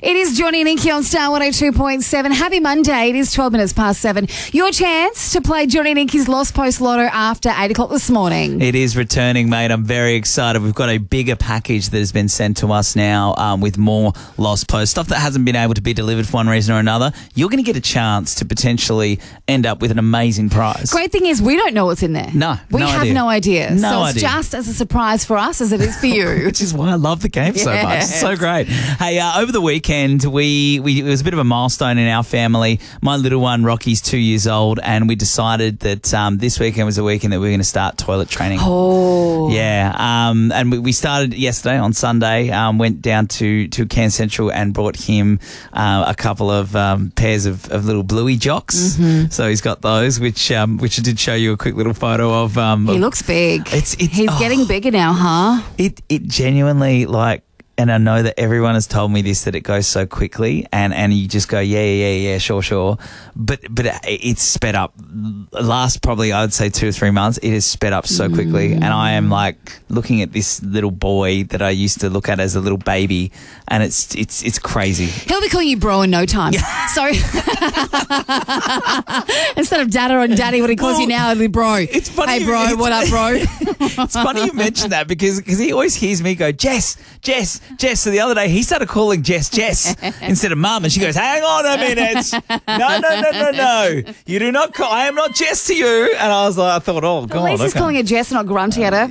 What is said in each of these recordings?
It is Johnny and Inky on Star 102.7. Happy Monday. It is 12 minutes past 7. Your chance to play Johnny and Inky's Lost Post Lotto after 8 o'clock this morning. It is returning, mate. I'm very excited. We've got a bigger package that has been sent to us now with more Lost Post, stuff that hasn't been able to be delivered for one reason or another. You're going to get a chance to potentially end up with an amazing prize. Great thing is we don't know what's in there. No, we no have idea. no idea. No so it's idea. just as a surprise for us as it is for you. Which is why I love the game so much. It's so great. Hey, over the weekend, it was a bit of a milestone in our family. My little one, Rocky's 2 years old, and we decided that this weekend was the weekend that we were going to start toilet training. Oh. Yeah. And we started yesterday on Sunday, went down to Cairns Central and brought him a couple of pairs of little bluey jocks. Mm-hmm. So he's got those, which I did show you a quick little photo of. He looks big. He's getting bigger now, huh? It genuinely, and I know that everyone has told me this, that it goes so quickly and you just go, yeah, sure. But it's sped up. Last probably, I would say 2 or 3 months, it has sped up so quickly. And I am looking at this little boy that I used to look at as a little baby, and it's crazy. He'll be calling you bro in no time. So instead of dada and daddy, what he calls you now, it'll be bro. It's funny. Hey bro, what up, bro? It's funny you mention that because he always hears me go, Jess. So the other day he started calling Jess instead of mum, and she goes, hang on a minute. No. You do not call. I am not Jess to you. And I thought, oh, God. At least he's calling her Jess, not grunty at her.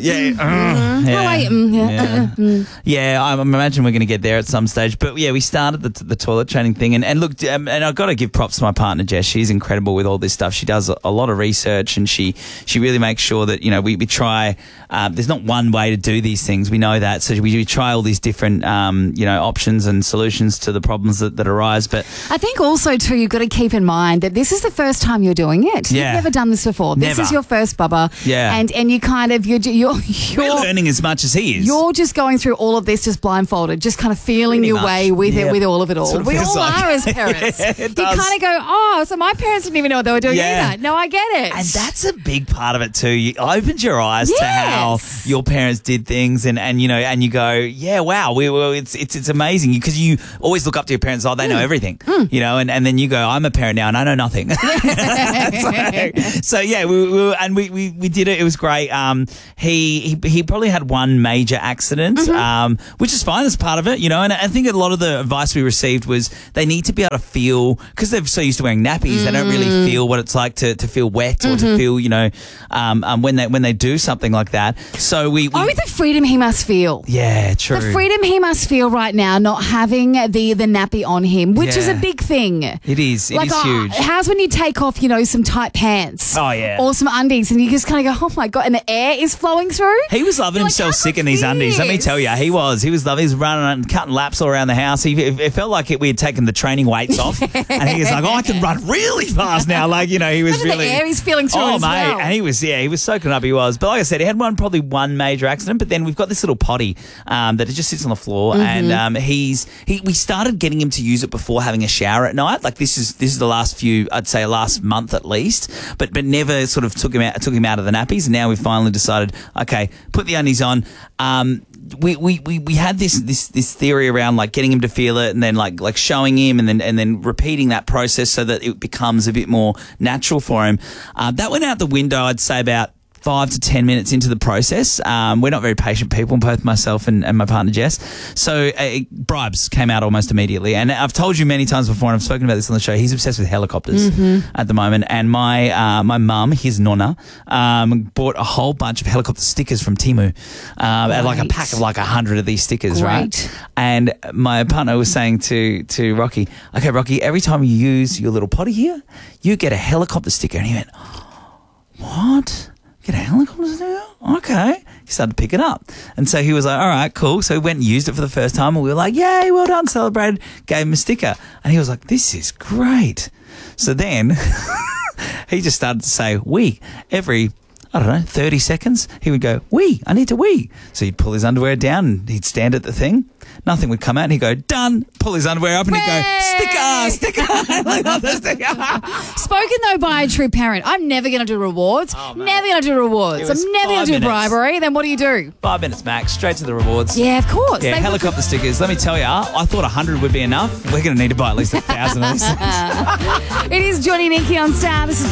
I imagine we're going to get there at some stage. But yeah, we started the toilet training thing. And look, and I've got to give props to my partner, Jess. She's incredible with all this stuff. She does a lot of research, and she really makes sure that, we try. There's not one way to do these things. We know that. So we try all these different, options and solutions to the problems that arise. But I think also, too, you've got to keep in mind that this is the first time you're doing it. Yeah. You've never done this before. Never. This is your first bubba. Yeah. And you kind of, you're we're learning as much as he is. You're just going through all of this just blindfolded, just kind of feeling Pretty your much. way with it, with all of it all. That's what it We feels all like. are as parents. Yeah, it you does. kind of go, oh, so my parents didn't even know what they were doing either. No, I get it. And that's a big part of it too. You opened your eyes to how your parents did things, and you go, yeah, wow, it's amazing because you always look up to your parents. Oh, they know everything, and then you go, I'm a parent now and I know nothing. so yeah, we did it. It was great. He probably had one major accident, which is fine. That's part of it, And I think a lot of the advice we received was they need to be able to feel, because they're so used to wearing nappies, they don't really feel what it's like to feel wet or to feel, when they do something like that. So we the freedom he must feel. Yeah, true. The freedom he must feel right now, not having the nappy on him, which is a big thing. It is. It is huge. How's when you take off, some tight pants? Oh, yeah. Or some undies, and you just kind of go, oh my God, and the air is flowing through? He was loving himself sick in these undies. Let me tell you, he was loving. He was running and cutting laps all around the house. It felt like we had taken the training weights off, and he was like, I can run really fast now. He was really. The air he's feeling through as well. And he was soaking up. He was. But like I said, he had probably one major accident. But then we've got this little potty that it just sits on the floor, and we started getting him to use it before having a shower at night. This is the last few, I'd say last month at least, but never sort of took him out of the nappies. And now we finally decided, okay, put the undies on. We had this theory around getting him to feel it, and then like showing him, and then repeating that process so that it becomes a bit more natural for him. That went out the window, I'd say, about 5 to 10 minutes into the process. We're not very patient people, both myself and my partner Jess. So bribes came out almost immediately. And I've told you many times before, and I've spoken about this on the show, he's obsessed with helicopters at the moment. And my mum, his nonna, bought a whole bunch of helicopter stickers from Temu. A pack of 100 of these stickers, right? And my partner was saying to Rocky, okay, Rocky, every time you use your little potty here, you get a helicopter sticker. And he went, what? Get a helicopter sticker? Okay. He started to pick it up. And so he was like, all right, cool. So he went and used it for the first time, and we were like, yay, well done, celebrated, gave him a sticker. And he was like, this is great. So then he just started to say, every I don't know, 30 seconds, he would go, wee, I need to wee. So he'd pull his underwear down and he'd stand at the thing. Nothing would come out and he'd go, done. Pull his underwear up and he'd go, sticker. Like that, the sticker. Spoken though by a true parent. I'm never going to do rewards. Oh, mate. Never going to do rewards. It was I'm never going 5 to do minutes. bribery. Then what do? 5 minutes max, straight to the rewards. Yeah, of course. Yeah, They- helicopter stickers. Let me tell you, I thought 100 would be enough. We're going to need to buy at least 1,000 of these things. It is Johnny and Nikki on Star. This is